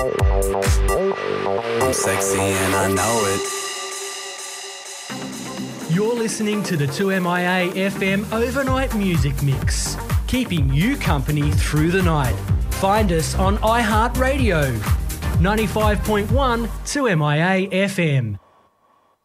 I'm sexy and I know it. You're listening to the 2MIA FM Overnight Music Mix, keeping you company through the night. Find us on iHeartRadio, 95.1 2MIA FM.